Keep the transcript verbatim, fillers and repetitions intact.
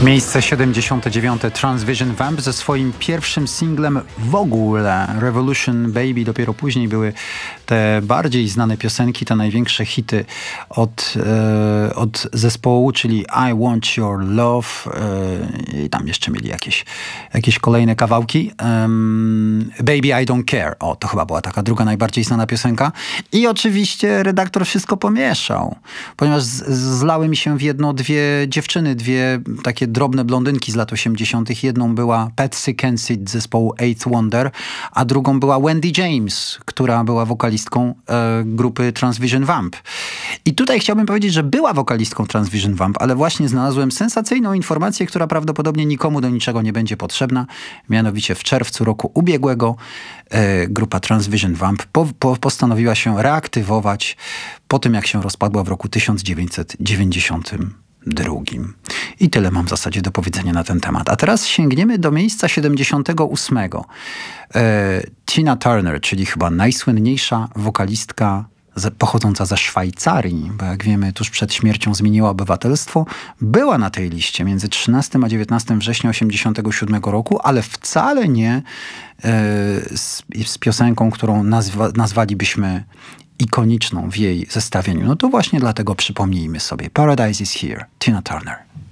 Miejsce siedemdziesiąte dziewiąte Transvision Vamp ze swoim pierwszym singlem w ogóle, Revolution Baby. Dopiero później były te bardziej znane piosenki, te największe hity od, e, od zespołu, czyli I Want Your Love e, i tam jeszcze mieli jakieś, jakieś kolejne kawałki. Um, Baby I Don't Care. O, to chyba była taka druga najbardziej znana piosenka. I oczywiście redaktor wszystko pomieszał, ponieważ z, zlały mi się w jedno dwie dziewczyny, dwie takie drobne blondynki z lat osiemdziesiątych. Jedną była Patsy Kensit z zespołu Eighth Wonder, a drugą była Wendy James, która była wokalistką e, grupy Transvision Vamp. I tutaj chciałbym powiedzieć, że była wokalistką Transvision Vamp, ale właśnie znalazłem sensacyjną informację, która prawdopodobnie nikomu do niczego nie będzie potrzebna. Mianowicie w czerwcu roku ubiegłego e, grupa Transvision Vamp po, po, postanowiła się reaktywować po tym, jak się rozpadła w roku tysiąc dziewięćset dziewięćdziesiątym drugim. I tyle mam w zasadzie do powiedzenia na ten temat. A teraz sięgniemy do miejsca siedemdziesiątego ósmego. E, Tina Turner, czyli chyba najsłynniejsza wokalistka z, pochodząca ze Szwajcarii, bo jak wiemy, tuż przed śmiercią zmieniła obywatelstwo, była na tej liście między trzynastego a dziewiętnastego września osiemdziesiątego siódmego roku, ale wcale nie e, z, z piosenką, którą nazwa, nazwalibyśmy ikoniczną w jej zestawieniu. No to właśnie dlatego przypomnijmy sobie Paradise is Here, Tina Turner.